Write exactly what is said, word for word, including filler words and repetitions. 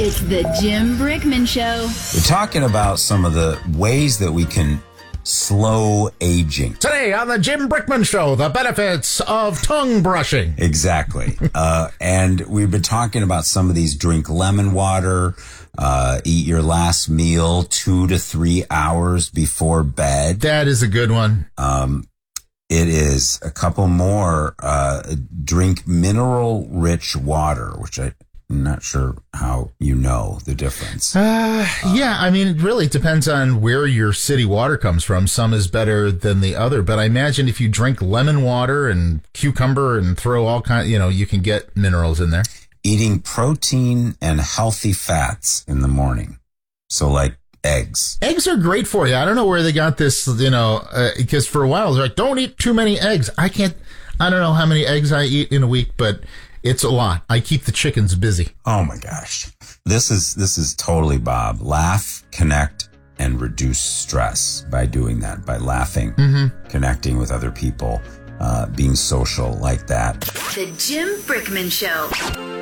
It's the Jim Brickman Show. We're talking about some of the ways that we can slow aging. Today on the Jim Brickman Show, the benefits of tongue brushing. Exactly. uh, and we've been talking about some of these. Drink lemon water, uh, eat your last meal two to three hours before bed. That is a good one. Um, it is a couple more. Uh, drink mineral-rich water, which I... I'm not sure how you know the difference. Uh, yeah, I mean, it really depends on where your city water comes from. Some is better than the other, but I imagine if you drink lemon water and cucumber and throw all kind, you know, you can get minerals in there. Eating protein and healthy fats in the morning. So like eggs. Eggs are great for you. I don't know where they got this, you know, uh, because for a while they're like, don't eat too many eggs. I can't, I don't know how many eggs I eat in a week, but it's a lot. I keep the chickens busy. Oh my gosh. This is this is totally Bob. Laugh, connect, and reduce stress by doing that, by laughing, mm-hmm. connecting with other people, uh, being social like that. The Jim Brickman Show.